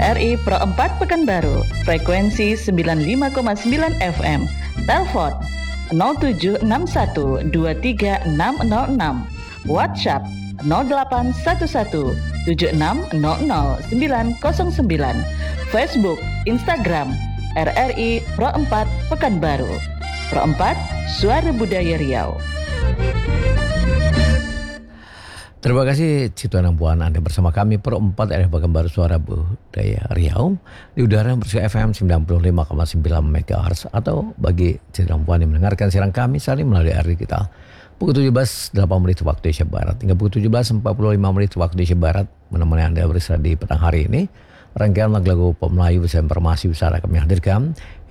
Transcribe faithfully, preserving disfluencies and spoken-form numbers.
R I Pro empat Pekanbaru, frekuensi sembilan puluh lima koma sembilan F M. Telepon nol tujuh enam satu dua tiga enam nol enam. WhatsApp nol delapan satu satu tujuh enam nol nol sembilan nol sembilan. Facebook, Instagram R R I Pro empat Pekanbaru. Pro empat, Suara Budaya Riau. Terima kasih Cituan Puan, Anda bersama kami Pro empat R R I Pekanbaru Suara Budaya Riau di udara bersama F M sembilan puluh lima koma sembilan MHz, atau bagi Cituan Puan yang mendengarkan siaran kami saat ini melalui R R I kita pukul tujuh belas delapan menit waktu Indonesia Barat hingga pukul tujuh belas empat puluh lima menit waktu Indonesia Barat, menemani Anda bersama di petang hari ini. Rangkaian lagu-lagu pop Melayu bersama informasi besar kami hadirkan.